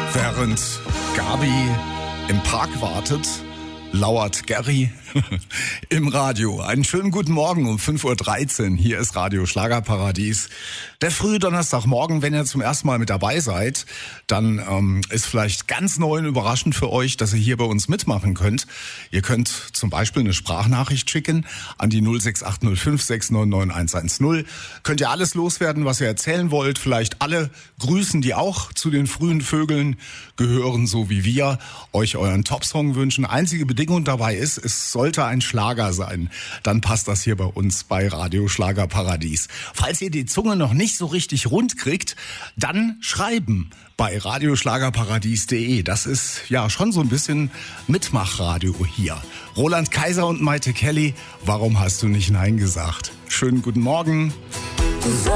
Während Gabi im Park wartet, lauert Gary im Radio. Einen schönen guten Morgen um 5.13 Uhr. Hier ist Radio Schlagerparadies. Der frühe Donnerstagmorgen, wenn ihr zum ersten Mal mit dabei seid, dann ist vielleicht ganz neu und überraschend für euch, dass ihr hier bei uns mitmachen könnt. Ihr könnt zum Beispiel eine Sprachnachricht schicken an die 06805 699 110. Könnt ihr alles loswerden, was ihr erzählen wollt. Vielleicht alle grüßen, die auch zu den frühen Vögeln gehören, so wie wir. Euch euren Top-Song wünschen. Einzige Bedingung dabei ist, es sollte ein Schlager sein. Dann passt das hier bei uns bei Radio Schlagerparadies. Falls ihr die Zunge noch nicht so richtig rund kriegt, dann schreiben bei radioschlagerparadies.de. Das ist ja schon so ein bisschen Mitmachradio hier. Roland Kaiser und Maite Kelly, warum hast du nicht Nein gesagt? Schönen guten Morgen.